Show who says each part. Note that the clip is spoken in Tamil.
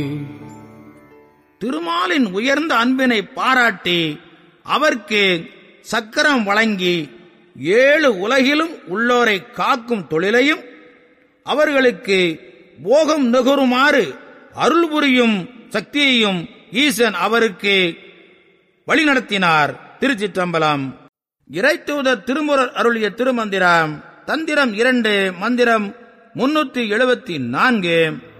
Speaker 1: திருமாலின் உயர்ந்த அன்பினை பாராட்டி அவருக்கு சக்கரம் வழங்கி 7 உலகிலும் உள்ளோரை காக்கும் தொழிலையும் அவர்களுக்கு போகம் நுகருமாறு அருள் புரியும் சக்தியையும் ஈசன் அவருக்கு வழிநடத்தினார். திருச்சிற்றம்பலம். இறைத்தூதர் திருமுறர் அருளிய திருமந்திரம். தந்திரம் 2, மந்திரம் 374.